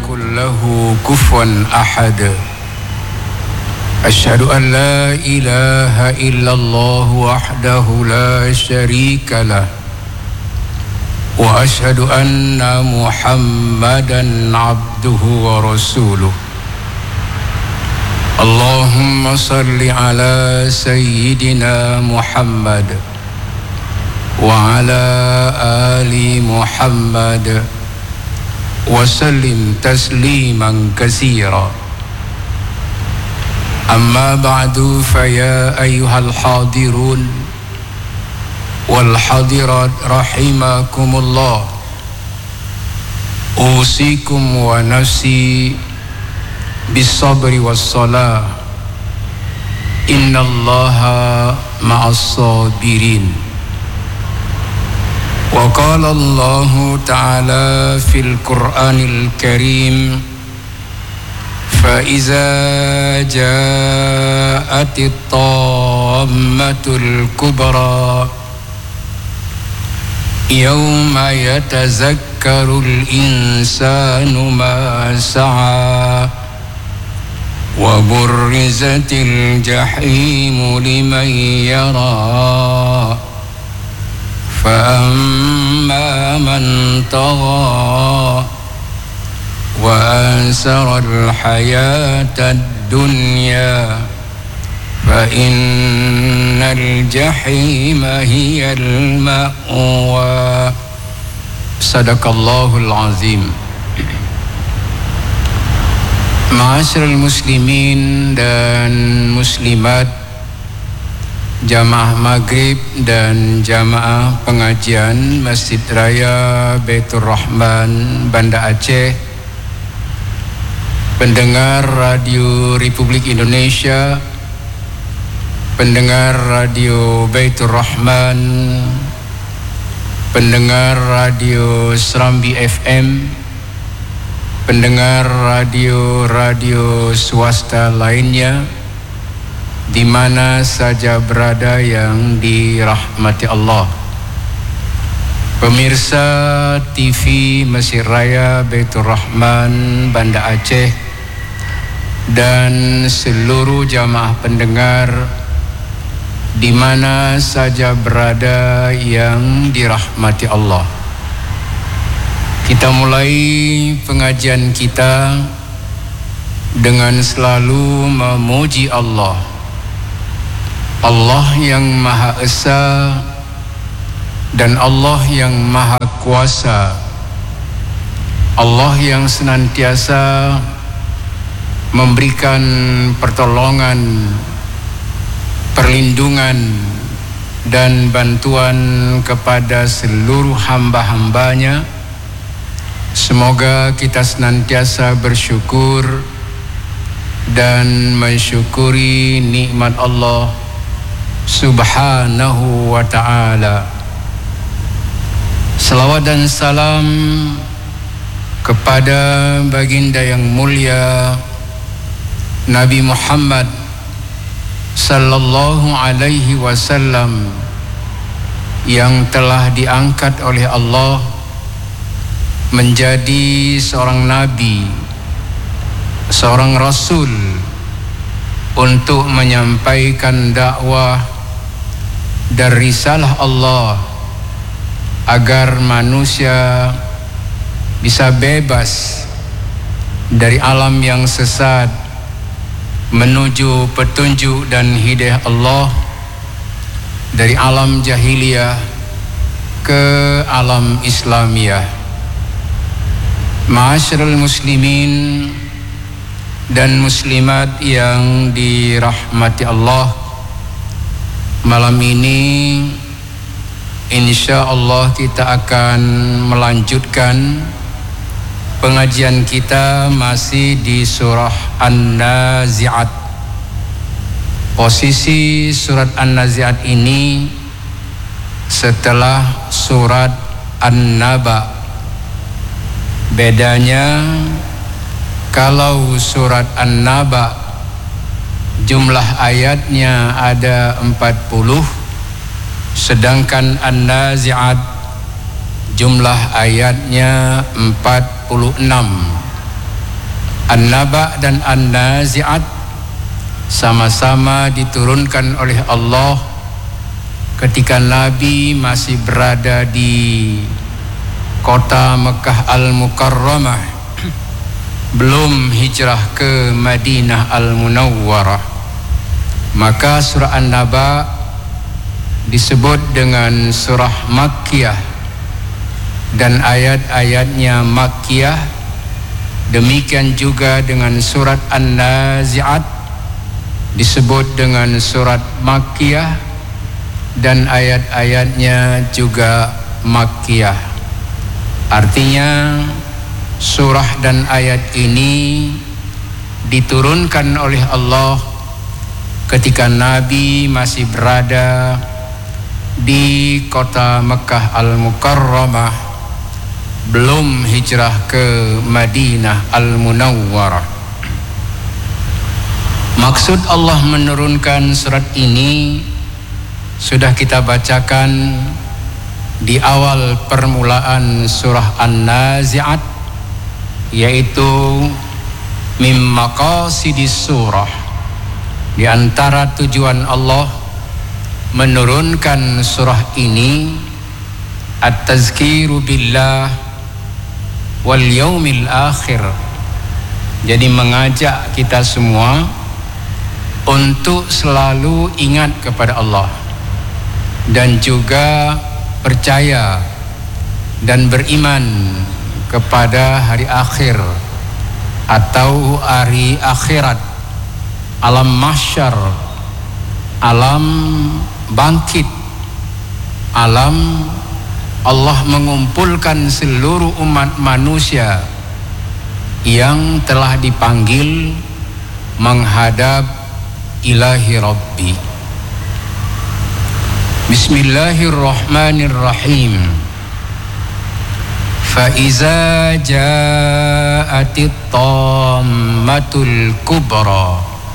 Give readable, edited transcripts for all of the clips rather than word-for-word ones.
يكن له كفوا أحد أشهد أن لا إله إلا الله وحده لا شريك له وأشهد أن محمدا عبده ورسوله اللهم صل على سيدنا محمد وعلى آل محمد وسلم تسليما كثيرا أما بعد فيا أيها الحاضرون والحاضرات رحمكم الله أوصيكم ونفسي بالصبر والصلاة إن الله مع الصابرين وقال الله تعالى في القرآن الكريم فإذا جاءت الطامة الكبرى يوم يتذكر الإنسان ما سعى وبرزت الجحيم لمن يرى فأما من طغى وآثر الحياة الدنيا فإن الجحيم هي المأوى صدق الله العظيم. Ma'asyiral muslimin dan muslimat, jamaah maghrib dan jamaah pengajian Masjid Raya Baitur Rahman Banda Aceh, pendengar Radio Republik Indonesia, pendengar Radio Baitur Rahman, pendengar Radio Serambi FM, pendengar radio swasta lainnya di mana saja berada yang dirahmati Allah. Pemirsa TV Masjid Raya Baitur Rahman Banda Aceh dan seluruh jamaah pendengar di mana saja berada yang dirahmati Allah. Kita mulai pengajian kita dengan selalu memuji Allah. Allah yang Maha Esa dan Allah yang Maha Kuasa. Allah yang senantiasa memberikan pertolongan, perlindungan dan bantuan kepada seluruh hamba-hambanya. Semoga kita senantiasa bersyukur dan mensyukuri nikmat Allah Subhanahu wa ta'ala. Salawat dan salam kepada baginda yang mulia Nabi Muhammad sallallahu alaihi wasallam yang telah diangkat oleh Allah menjadi seorang nabi, seorang rasul untuk menyampaikan dakwah dan risalah Allah agar manusia bisa bebas dari alam yang sesat menuju petunjuk dan hidayah Allah, dari alam jahiliyah ke alam Islamiyah. Ma'asyiral muslimin dan muslimat yang dirahmati Allah, malam ini insyaallah kita akan melanjutkan pengajian kita masih di surah An-Nazi'at. Posisi surat An-Nazi'at ini setelah surat An-Naba. Bedanya kalau surat An-Naba jumlah ayatnya ada 40, sedangkan An-Nazi'at jumlah ayatnya 46. An-Naba dan An-Nazi'at sama-sama diturunkan oleh Allah ketika Nabi masih berada di kota Mekah Al-Mukarramah, belum hijrah ke Madinah Al-Munawwarah. Maka surah An-Naba disebut dengan surah Makkiyah dan ayat-ayatnya Makkiyah. Demikian juga dengan surat An-Nazi'at disebut dengan surat Makkiyah dan ayat-ayatnya juga Makkiyah. Artinya surah dan ayat ini diturunkan oleh Allah ketika Nabi masih berada di kota Mekah Al-Mukarramah, belum hijrah ke Madinah Al-Munawwarah. Maksud Allah menurunkan surat ini sudah kita bacakan di awal permulaan surah An-Nazi'at, yaitu mim maqasidis surah. Di antara tujuan Allah menurunkan surah ini at-tazkiru billah wal yaumil akhir. Jadi mengajak kita semua untuk selalu ingat kepada Allah dan juga percaya dan beriman kepada hari akhir atau hari akhirat, alam mahsyar, alam bangkit, alam Allah mengumpulkan seluruh umat manusia yang telah dipanggil menghadap ilahi Rabbi. Bismillahirrahmanirrahim. Faiza ja'atit tammatul kubra.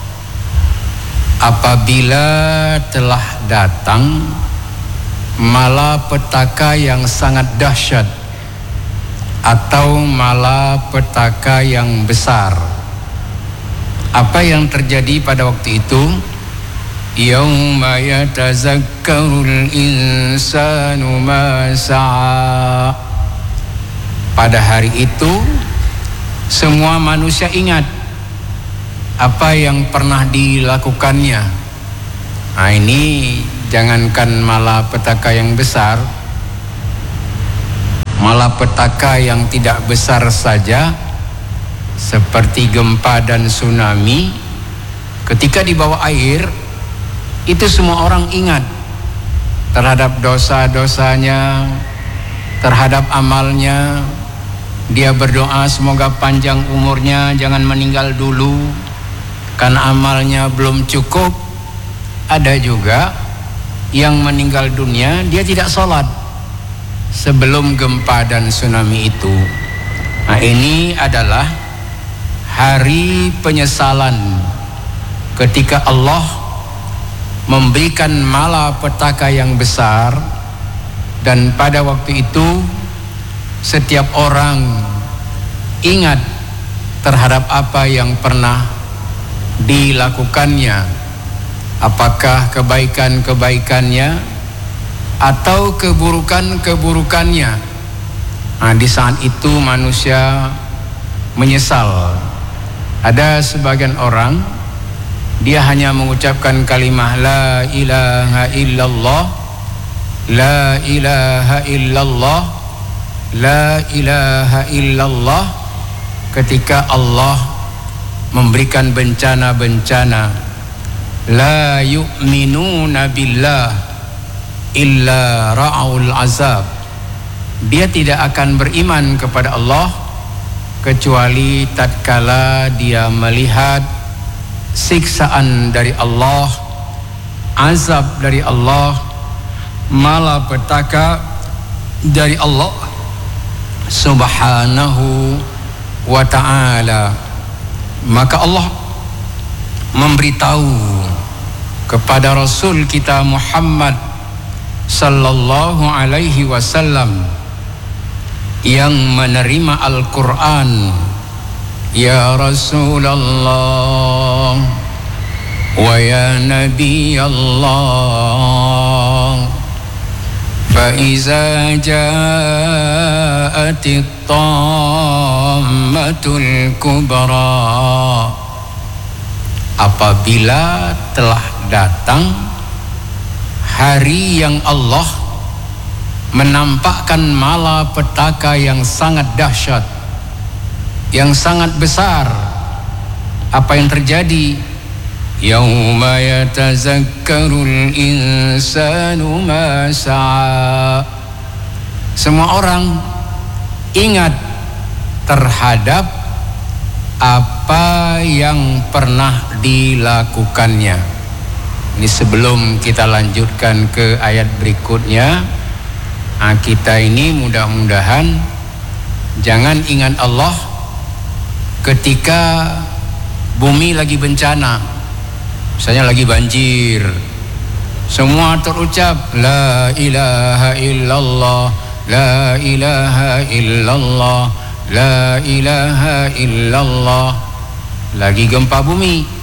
Apabila telah datang malapetaka yang sangat dahsyat atau malapetaka yang besar. Apa yang terjadi pada waktu itu? Yauma yatazakkarul insanu ma sa'a. Pada hari itu semua manusia ingat apa yang pernah dilakukannya. Nah, ini jangankan malapetaka yang besar, malapetaka yang tidak besar saja seperti gempa dan tsunami, ketika di bawah air itu semua orang ingat terhadap dosa-dosanya, terhadap amalnya. Dia berdoa semoga panjang umurnya, jangan meninggal dulu karena amalnya belum cukup. Ada juga yang meninggal dunia dia tidak sholat sebelum gempa dan tsunami itu. Nah, ini adalah hari penyesalan ketika Allah memberikan malapetaka yang besar, dan pada waktu itu setiap orang ingat terhadap apa yang pernah dilakukannya, apakah kebaikan-kebaikannya atau keburukan-keburukannya. Nah, di saat itu manusia menyesal. Ada sebagian orang dia hanya mengucapkan kalimah la ilaha illallah, la ilaha illallah, la ilaha illallah ketika Allah memberikan bencana-bencana. La yu'minuna billah illa ra'ul azab. Dia tidak akan beriman kepada Allah kecuali tatkala dia melihat siksaan dari Allah, azab dari Allah, malapetaka dari Allah subhanahu wa ta'ala. Maka Allah memberitahu kepada Rasul kita Muhammad sallallahu alaihi wasallam yang menerima Al-Quran Ya Rasulullah wa ya Nabi Allah, فإذا جاءت الطامة الكبرى, apabila telah datang hari yang Allah menampakkan malapetaka yang sangat dahsyat, yang sangat besar. Apa yang terjadi? Yauma yatazakkarul insanu ma sa'a. Semua orang ingat terhadap apa yang pernah dilakukannya. Ini sebelum kita lanjutkan ke ayat berikutnya, kita ini mudah-mudahan jangan ingat Allah ketika bumi lagi bencana. Misalnya lagi banjir, semua terucap la ilaha illallah, la ilaha illallah, la ilaha illallah. Lagi gempa bumi,